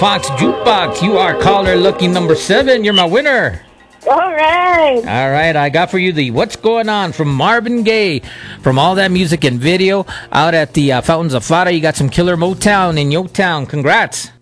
Fox Jukebox. You are caller lucky number 7. You're my winner. All right. All right, I got for you the What's Going On from Marvin Gaye. From all that music and video out at the Fountains of Fada, you got some killer Motown in your town. Congrats.